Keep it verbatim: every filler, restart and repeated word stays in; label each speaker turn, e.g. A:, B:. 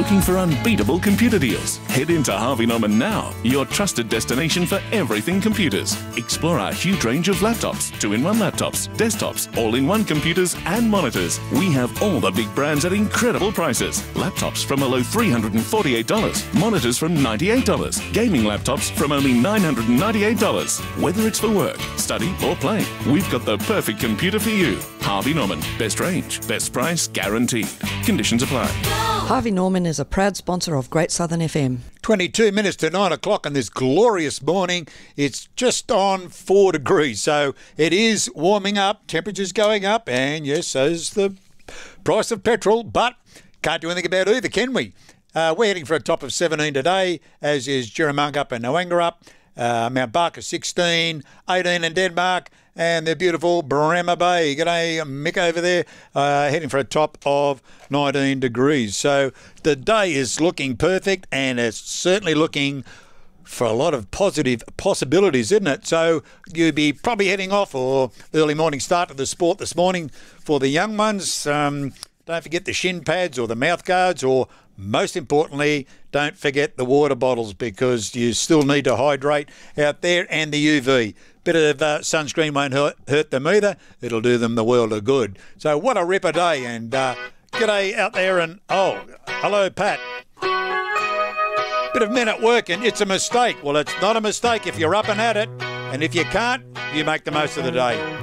A: Looking for unbeatable computer deals? Head into Harvey Norman now, your trusted destination for everything computers. Explore our huge range of laptops, two-in-one laptops, desktops, all-in-one computers and monitors. We have all the big brands at incredible prices. Laptops from a low three hundred forty-eight dollars, monitors from ninety-eight dollars, gaming laptops from only nine hundred ninety-eight dollars. Whether it's for work, study or play, we've got the perfect computer for you. Harvey Norman. Best range, best price guaranteed. Conditions apply.
B: Harvey Norman is a proud sponsor of Great Southern F M.
C: twenty-two minutes to nine o'clock on this glorious morning. It's just on four degrees, so it is warming up. Temperature's going up, and yes, so's the price of petrol, but can't do anything about either, can we? Uh, we're heading for a top of seventeen today, as is Jaramungup and Noangarup. Uh, Mount Barker sixteen, eighteen in Denmark, and the beautiful Bremer Bay. G'day, Mick over there, uh, heading for a top of nineteen degrees. So the day is looking perfect, and it's certainly looking for a lot of positive possibilities, isn't it? So you'd be probably heading off, or early morning start to the sport this morning for the young ones. Um, don't forget the shin pads or the mouth guards, or most importantly, don't forget the water bottles, because you still need to hydrate out there, and the U V. Bit of uh, sunscreen won't hurt, hurt them either. It'll do them the world of good. So what a ripper day, and uh, g'day out there, and oh, hello Pat. Bit of men at work and it's a mistake. Well, it's not a mistake if you're up and at it, and if you can't, you make the most of the day.